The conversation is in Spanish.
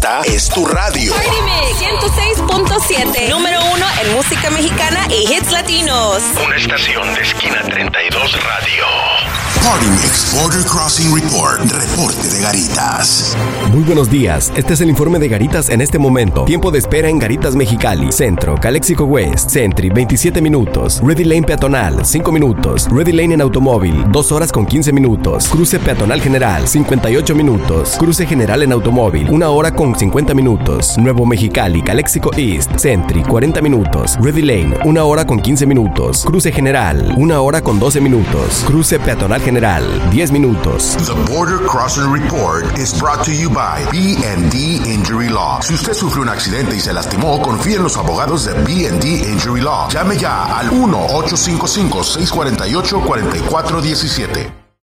Esta es tu radio. Party Mix 106.7, número 1 en música mexicana y hits latinos. Una estación de Esquina 32 Radio. Party Mix Border Crossing Report. Reporte de Garitas. Muy buenos días. Este es el informe de Garitas en este momento. Tiempo de espera en Garitas Mexicali, Centro, Calexico West, Sentry, 27 minutos. Ready Lane peatonal, 5 minutos. Ready Lane en automóvil, 2 horas con 15 minutos. Cruce peatonal general, 58 minutos. Cruce general en automóvil, 1 hora con 50 minutos. Nuevo Mexicali, Calexico East, Sentry, 40 minutos. Ready Lane, 1 hora con 15 minutos. Cruce general, 1 hora con 12 minutos. Cruce peatonal general, 10 minutos. The Border Crossing Report is brought to you by B&D Injury Law. Si usted sufrió un accidente y se lastimó, confíe en los abogados de B&D Injury Law. Llame ya al 1-855-648-4417.